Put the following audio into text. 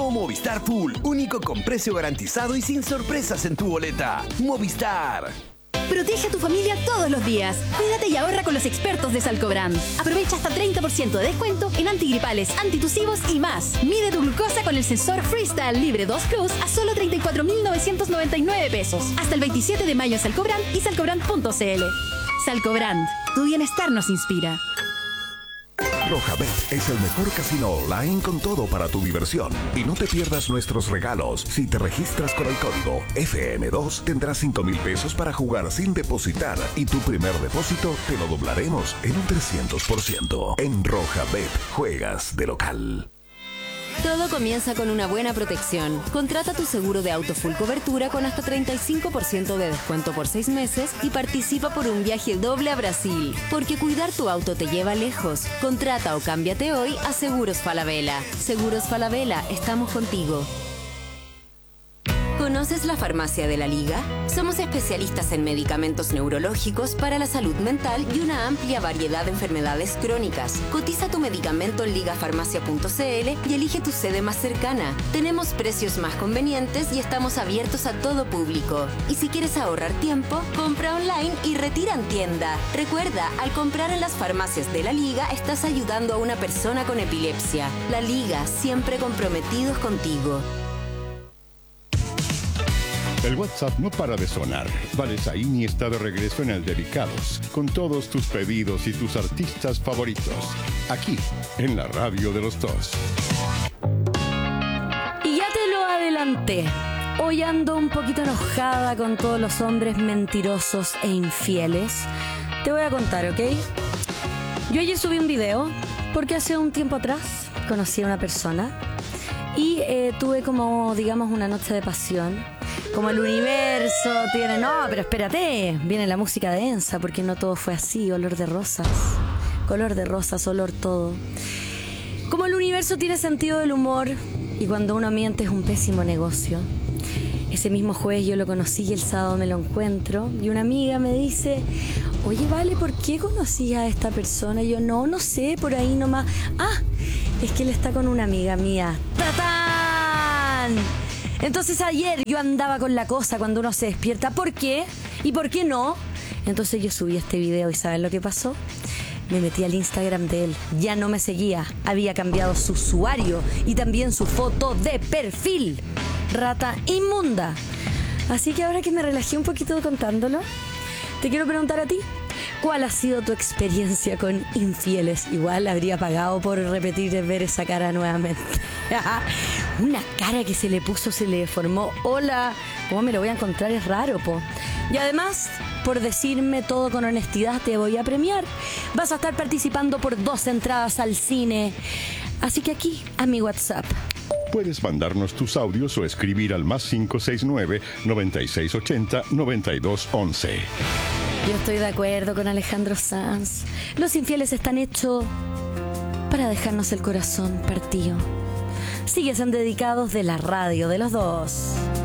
Nuevo Movistar Full, único con precio garantizado y sin sorpresas en tu boleta. Movistar. Protege a tu familia todos los días. Cuídate y ahorra con los expertos de Salcobrand. Aprovecha hasta 30% de descuento en antigripales, antitusivos y más. Mide tu glucosa con el sensor Freestyle Libre 2 Plus a solo 34.999 pesos. Hasta el 27 de mayo en Salcobrand y salcobrand.cl. Salcobrand, tu bienestar nos inspira. Rojabet es el mejor casino online con todo para tu diversión. Y no te pierdas nuestros regalos. Si te registras con el código FN2, tendrás 5,000 pesos para jugar sin depositar. Y tu primer depósito te lo doblaremos en un 300%. En Rojabet, juegas de local. Todo comienza con una buena protección. Contrata tu seguro de auto full cobertura con hasta 35% de descuento por 6 meses y participa por un viaje doble a Brasil. Porque cuidar tu auto te lleva lejos. Contrata o cámbiate hoy a Seguros Falabella. Seguros Falabella, estamos contigo. ¿Conoces la Farmacia de la Liga? Somos especialistas en medicamentos neurológicos para la salud mental y una amplia variedad de enfermedades crónicas. Cotiza tu medicamento en ligafarmacia.cl y elige tu sede más cercana. Tenemos precios más convenientes y estamos abiertos a todo público. Y si quieres ahorrar tiempo, compra online y retira en tienda. Recuerda, al comprar en las farmacias de la Liga, estás ayudando a una persona con epilepsia. La Liga, siempre comprometidos contigo. El WhatsApp no para de sonar. Valesaini está de regreso en el Delicados, con todos tus pedidos y tus artistas favoritos. Aquí, en la radio de los dos. Y ya te lo adelanté. Hoy ando un poquito enojada con todos los hombres mentirosos e infieles. Te voy a contar, ¿ok? Yo ayer subí un video porque hace un tiempo atrás conocí a una persona y tuve como, digamos, una noche de pasión. Como el universo tiene... No, pero espérate, viene la música densa, porque no todo fue así. Olor de rosas, color de rosas, olor todo. Como el universo tiene sentido del humor, y cuando uno miente es un pésimo negocio. Ese mismo jueves yo lo conocí y el sábado me lo encuentro, y una amiga me dice: oye, Vale, ¿por qué conocí a esta persona? Y yo, no sé, por ahí nomás. Ah, es que él está con una amiga mía. ¡Tatán! Entonces ayer yo andaba con la cosa cuando uno se despierta. ¿Por qué? ¿Y por qué no? Entonces yo subí este video y ¿saben lo que pasó? Me metí al Instagram de él. Ya no me seguía. Había cambiado su usuario y también su foto de perfil. Rata inmunda. Así que ahora que me relajé un poquito contándolo, te quiero preguntar a ti: ¿cuál ha sido tu experiencia con infieles? Igual habría pagado por repetir ver esa cara nuevamente. Una cara que se le puso, se le deformó. Hola, ¿cómo me lo voy a encontrar? Es raro, po. Y además, por decirme todo con honestidad, te voy a premiar. Vas a estar participando por 2 entradas al cine. Así que aquí, a mi WhatsApp. Puedes mandarnos tus audios o escribir al +569 9680 9211. Yo estoy de acuerdo con Alejandro Sanz. Los infieles están hechos para dejarnos el corazón partido. Sigues en Dedicados de la radio de los dos.